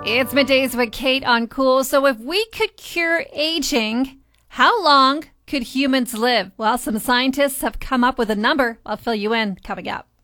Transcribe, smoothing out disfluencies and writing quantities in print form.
It's middays with Kate on Cool. So if we could cure aging, how long could humans live? Well, some scientists have come up with a number. I'll fill you in coming up.